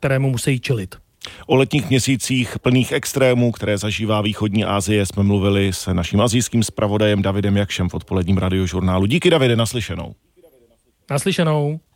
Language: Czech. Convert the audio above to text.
kterému musí čelit. O letních měsících plných extrémů, které zažívá východní Asie, jsme mluvili s naším asijským zpravodajem Davidem Jakšem v odpoledním radiožurnálu. Díky, Davide, naslyšenou. Naslyšenou.